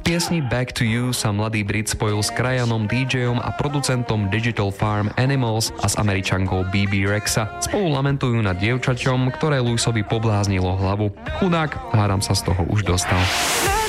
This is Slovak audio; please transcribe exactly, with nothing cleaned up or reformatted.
piesni Back to You sa mladý Brit spojil s krajanom, DJom a producentom Digital Farm Animals a s Američankou bé bé Rexa. Spolu lamentujú nad dievčaťom, ktoré Luisovi pobláznilo hlavu. Chudák, hádam sa z toho už dostal.